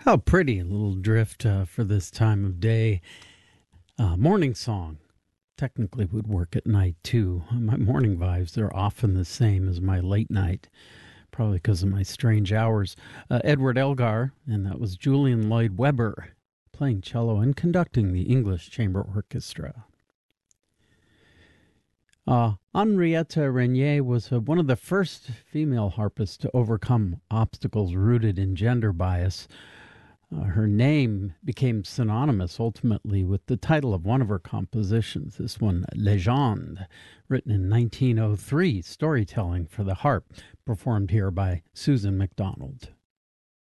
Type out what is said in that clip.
How pretty, a little drift for this time of day. Morning song. Technically would work at night too. My morning vibes, they're often the same as my late night, probably because of my strange hours. Edward Elgar, and that was Julian Lloyd Webber playing cello and conducting the English Chamber Orchestra. Henrietta Renier was one of the first female harpists to overcome obstacles rooted in gender bias. Her name became synonymous ultimately with the title of one of her compositions, this one, Legende, written in 1903, storytelling for the harp, performed here by Susan MacDonald.